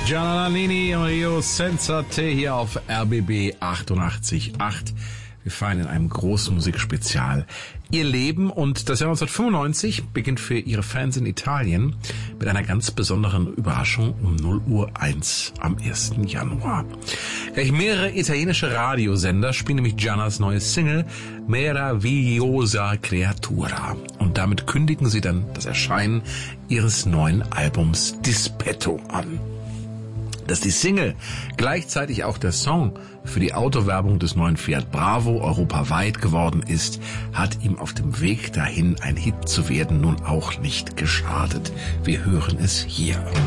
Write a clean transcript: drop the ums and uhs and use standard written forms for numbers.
Gianna Nannini und Rio Senza Te hier auf RBB 88.8. Wir feiern in einem großen Musikspezial ihr Leben, und das Jahr 1995 beginnt für ihre Fans in Italien mit einer ganz besonderen Überraschung um 0:01 am 1. Januar. Gleich mehrere italienische Radiosender spielen nämlich Giannas neue Single Meravigliosa Creatura, und damit kündigen sie dann das Erscheinen ihres neuen Albums Dispetto an. Dass die Single gleichzeitig auch der Song für die Autowerbung des neuen Fiat Bravo europaweit geworden ist, hat ihm auf dem Weg dahin, ein Hit zu werden, nun auch nicht geschadet. Wir hören es hier.